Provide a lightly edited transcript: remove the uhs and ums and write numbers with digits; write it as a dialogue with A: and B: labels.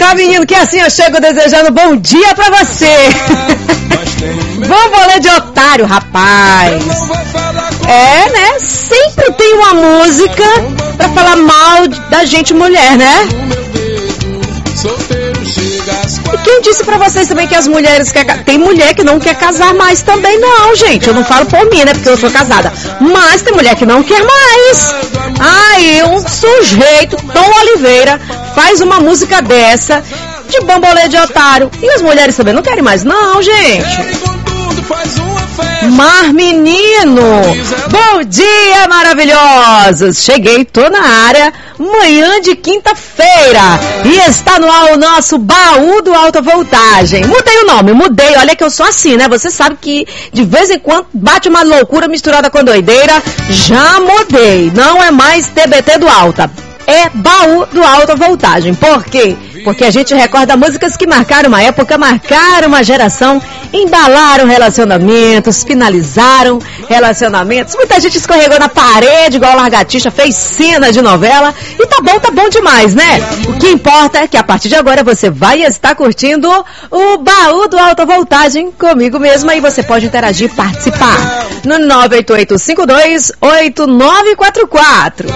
A: tá, menino, que assim eu chego desejando bom dia pra você. Bambolê de otário, rapaz. É, né? Sempre tem uma música pra falar mal da gente mulher, né? E quem disse pra vocês também que as mulheres tem mulher que não quer casar mais também, não, gente. Eu não falo por mim, né? Porque eu sou casada. Mas tem mulher que não quer mais. Aí um sujeito, Tom Oliveira, faz uma música dessa de bambolê de otário. E as mulheres também não querem mais, não, gente. Mar Menino, bom dia, maravilhosos. Cheguei, tô na área, manhã de quinta-feira. E está no ar o nosso baú do Alta Voltagem. Mudei o nome, olha que eu sou assim, né? Você sabe que de vez em quando bate uma loucura misturada com doideira. Já mudei, não é mais TBT do Alta. É baú do Alta Voltagem. Por quê? Porque a gente recorda músicas que marcaram uma época, marcaram uma geração, embalaram relacionamentos, finalizaram relacionamentos. Muita gente escorregou na parede, igual Largatixa, fez cena de novela. E tá bom demais, né? O que importa é que a partir de agora você vai estar curtindo o baú do Alta Voltagem comigo mesma. E você pode interagir e participar no 988528944.